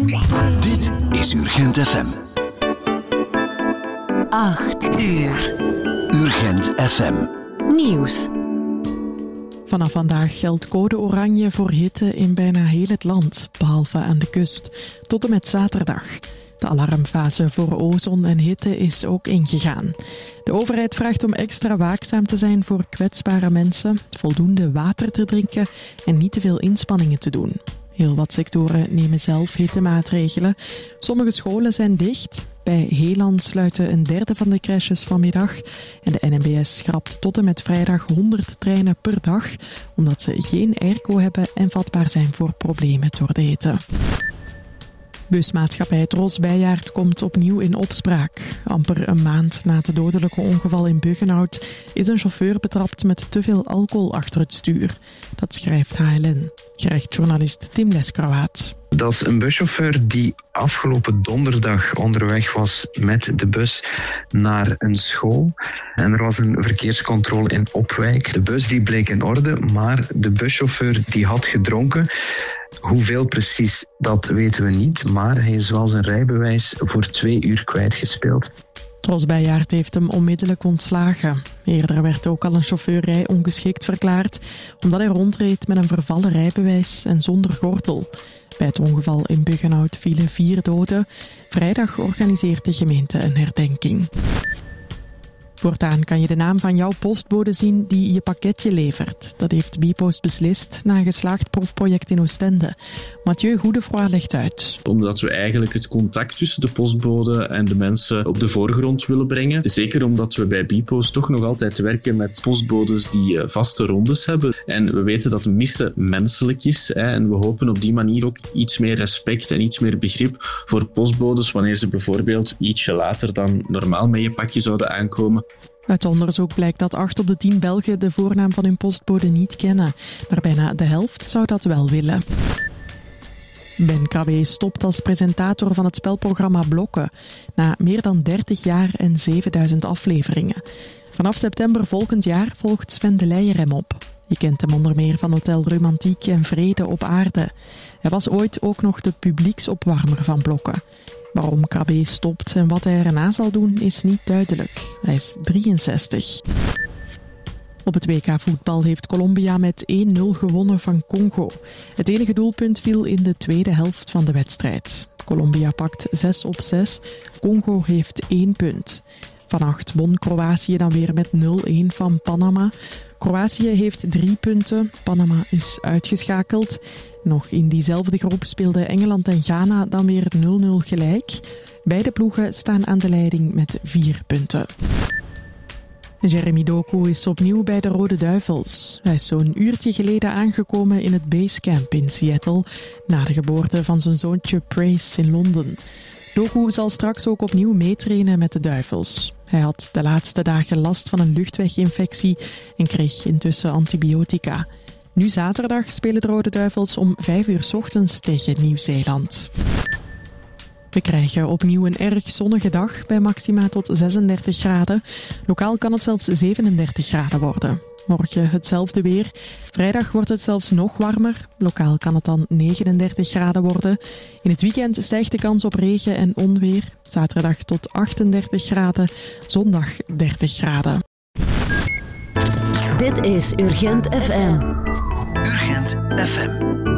Dit is Urgent FM. 8 uur. Urgent FM. Nieuws. Vanaf vandaag geldt code oranje voor hitte in bijna heel het land, behalve aan de kust, tot en met zaterdag. De alarmfase voor ozon en hitte is ook ingegaan. De overheid vraagt om extra waakzaam te zijn voor kwetsbare mensen, voldoende water te drinken en niet te veel inspanningen te doen. Heel wat sectoren nemen zelf hittemaatregelen. Sommige scholen zijn dicht. Bij Heelan sluiten een derde van de crèches vanmiddag. En de NMBS schrapt tot en met vrijdag 100 treinen per dag, omdat ze geen airco hebben en vatbaar zijn voor problemen door de hitte. Busmaatschappij Tros Bijjaard komt opnieuw in opspraak. Amper een maand na het dodelijke ongeval in Buggenhout is een chauffeur betrapt met te veel alcohol achter het stuur. Dat schrijft HLN. Gerechtsjournalist Tim Leskrawaat. Dat is een buschauffeur die afgelopen donderdag onderweg was met de bus naar een school. En er was een verkeerscontrole in Opwijk. De bus die bleek in orde, maar de buschauffeur die had gedronken. Hoeveel precies, dat weten we niet, maar hij is wel zijn rijbewijs voor 2 uur kwijtgespeeld. Tros Bijjaard heeft hem onmiddellijk ontslagen. Eerder werd ook al een chauffeur rijongeschikt verklaard, omdat hij rondreed met een vervallen rijbewijs en zonder gordel. Bij het ongeval in Buggenhout vielen 4 doden. Vrijdag organiseert de gemeente een herdenking. Voortaan kan je de naam van jouw postbode zien die je pakketje levert. Dat heeft Bpost beslist na een geslaagd proefproject in Oostende. Mathieu Goedefroy legt uit. Omdat we eigenlijk het contact tussen de postbode en de mensen op de voorgrond willen brengen. Zeker omdat we bij Bpost toch nog altijd werken met postbodes die vaste rondes hebben. En we weten dat missen menselijk is. En we hopen op die manier ook iets meer respect en iets meer begrip voor postbodes wanneer ze bijvoorbeeld ietsje later dan normaal met je pakje zouden aankomen. Uit onderzoek blijkt dat 8 op de 10 Belgen de voornaam van hun postbode niet kennen. Maar bijna de helft zou dat wel willen. Ben Krabbe stopt als presentator van het spelprogramma Blokken. Na meer dan 30 jaar en 7000 afleveringen. Vanaf september volgend jaar volgt Sven de Leijer hem op. Je kent hem onder meer van Hotel Romantiek en Vrede op Aarde. Hij was ooit ook nog de publieksopwarmer van Blokken. Waarom Krabbe stopt en wat hij erna zal doen is niet duidelijk. Hij is 63. Op het WK voetbal heeft Colombia met 1-0 gewonnen van Congo. Het enige doelpunt viel in de tweede helft van de wedstrijd. Colombia pakt 6 op 6. Congo heeft 1 punt. Vannacht won Kroatië dan weer met 0-1 van Panama. Kroatië heeft 3 punten. Panama is uitgeschakeld. Nog in diezelfde groep speelden Engeland en Ghana dan weer 0-0 gelijk. Beide ploegen staan aan de leiding met 4 punten. Jeremy Doku is opnieuw bij de Rode Duivels. Hij is zo'n uurtje geleden aangekomen in het basecamp in Seattle, na de geboorte van zijn zoontje Praise in Londen. Doku zal straks ook opnieuw meetrainen met de Duivels. Hij had de laatste dagen last van een luchtweginfectie en kreeg intussen antibiotica. Nu zaterdag spelen de Rode Duivels om 5 uur 's ochtends tegen Nieuw-Zeeland. We krijgen opnieuw een erg zonnige dag bij maxima tot 36 graden. Lokaal kan het zelfs 37 graden worden. Morgen hetzelfde weer. Vrijdag wordt het zelfs nog warmer. Lokaal kan het dan 39 graden worden. In het weekend stijgt de kans op regen en onweer. Zaterdag tot 38 graden. Zondag 30 graden. Dit is Urgent FM. Urgent FM.